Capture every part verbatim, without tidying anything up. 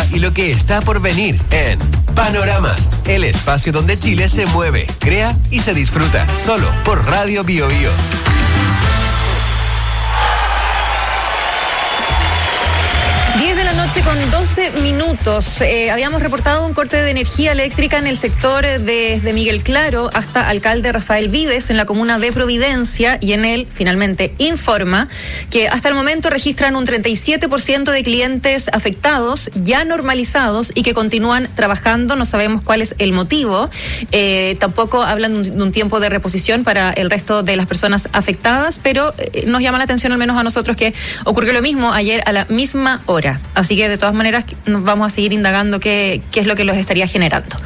ahora y lo que está por venir en Panoramas, el espacio donde Chile se mueve, crea y se disfruta, solo por Radio Bio Bio. diez de la noche con doce minutos. Eh, habíamos reportado un corte de energía eléctrica en el sector desde Miguel Claro hasta Alcalde Rafael Vives en la comuna de Providencia, y en él finalmente informa que hasta el momento registran un treinta y siete por ciento de clientes afectados, ya normalizados y que continúan trabajando. No sabemos cuál es el motivo. Eh, tampoco hablan de un, de un tiempo de reposición para el resto de las personas afectadas, pero eh, nos llama la atención, al menos a nosotros, que ocurrió lo mismo ayer a la misma hora. Así que de todas maneras nos vamos a seguir indagando qué, qué es lo que los estaría generando.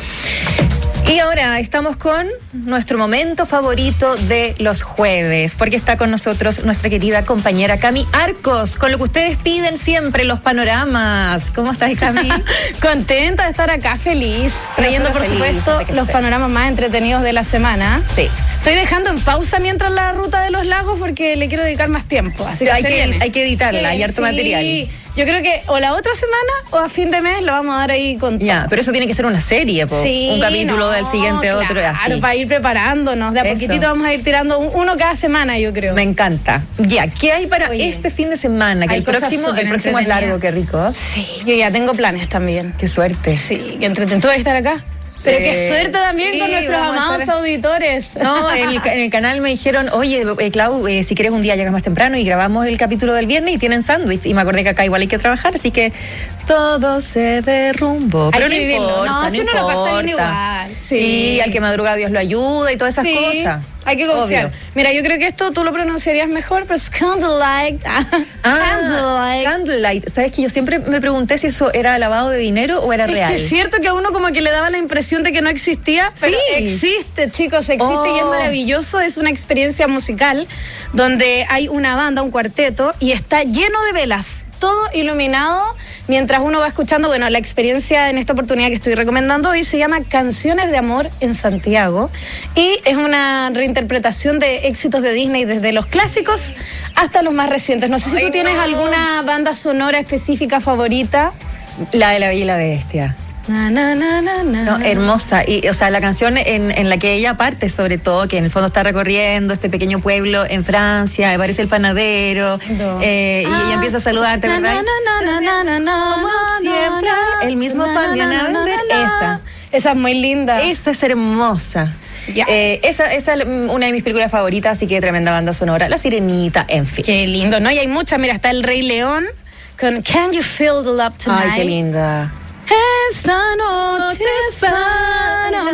Y ahora estamos con nuestro momento favorito de los jueves, porque está con nosotros nuestra querida compañera Cami Arcos, con lo que ustedes piden siempre, los panoramas. ¿Cómo estás, Cami? Contenta de estar acá, feliz, trayendo por feliz, supuesto los estés. panoramas más entretenidos de la semana. Sí. Estoy dejando en pausa mientras la ruta de los lagos porque le quiero dedicar más tiempo. Así que hay, que, viene. hay que editarla, sí, hay harto sí. material. Yo creo que o la otra semana o a fin de mes lo vamos a dar ahí con todo. Ya, pero eso tiene que ser una serie, po. Sí, un capítulo no, del siguiente claro, otro, así. Claro, para ir preparándonos. De a eso. Poquitito vamos a ir tirando uno cada semana, yo creo. Me encanta. Ya, ¿qué hay para Oye, este fin de semana? Que el próximo, el próximo es largo, qué rico. Sí, yo ya tengo planes también. Qué suerte. Sí, qué entretenido. ¿Tú vas a estar acá? Pero eh, qué suerte también sí, con nuestros amados estar... auditores. No, en el, en el canal me dijeron, oye, eh, Clau, eh, si quieres un día llegas más temprano y grabamos el capítulo del viernes y tienen sándwich. Y me acordé que acá igual hay que trabajar, así que todo se derrumbó. Pero hay no importa, no, no si uno importa. lo pasa bien igual. Sí. sí, al que madruga Dios lo ayuda y todas esas sí, cosas. Hay que confiar. Obvio. Mira, yo creo que esto tú lo pronunciarías mejor, pero es candlelight. Ah, candlelight. Candlelight. ¿Sabes que yo siempre me pregunté si eso era lavado de dinero o era es real? Que es cierto que a uno como que le daba la impresión de que no existía, pero sí. existe, chicos, existe oh. y es maravilloso. Es una experiencia musical donde hay una banda, un cuarteto, y está lleno de velas. Todo iluminado mientras uno va escuchando. Bueno, la experiencia en esta oportunidad que estoy recomendando hoy se llama Canciones de Amor en Santiago y es una reinterpretación de éxitos de Disney desde los clásicos hasta los más recientes. No sé si Ay, tú tienes no. alguna banda sonora específica favorita. La de La Bella y la Bestia. Na, na, na, na, na. No, hermosa. Y, o sea, la canción en, en la que ella parte, sobre todo, que en el fondo está recorriendo este pequeño pueblo en Francia, aparece el panadero, no. eh, ah, y ella empieza a saludarte, ¿verdad? Na, na, na, na, na, na, Como na, siempre, na, el mismo na, pan viene na, a na, vender. na, na. Esa. Esa es muy linda. Esa es hermosa. Yeah. Eh, esa, esa es una de mis películas favoritas, así que tremenda banda sonora. La Sirenita, en fin. Qué lindo, ¿no? Y hay muchas. Mira, está El Rey León con Can You Feel the Love Tonight. Ay, qué linda. Esta noche sana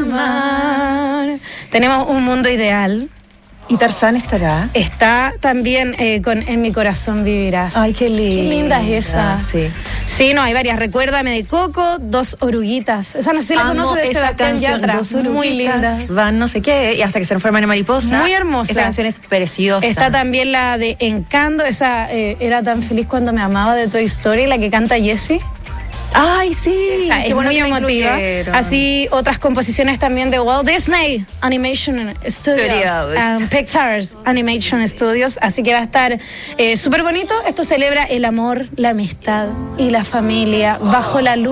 mar. Tenemos Un Mundo Ideal. ¿Y Tarzán estará? Está también eh, con En mi corazón vivirás. Ay, qué linda. Qué linda es esa. Sí. Sí, no, hay varias. Recuérdame de Coco, Dos oruguitas. Esa no sé si la conoce de esa canción. Yatra. Dos oruguitas muy linda. van no sé qué y hasta que se transforman en mariposa. Muy hermosa. Esa canción es preciosa. Está también la de Encanto. Esa eh, Era tan feliz cuando me amaba de Toy Story, la que canta Jessie. Ay, sí, esa, qué es bueno muy que emotiva. Así otras composiciones también de Walt Disney Animation Studios, Studios. Um, Pixar's Animation Studios. Así que va a estar eh, súper bonito. Esto celebra el amor, la amistad y la familia bajo la luz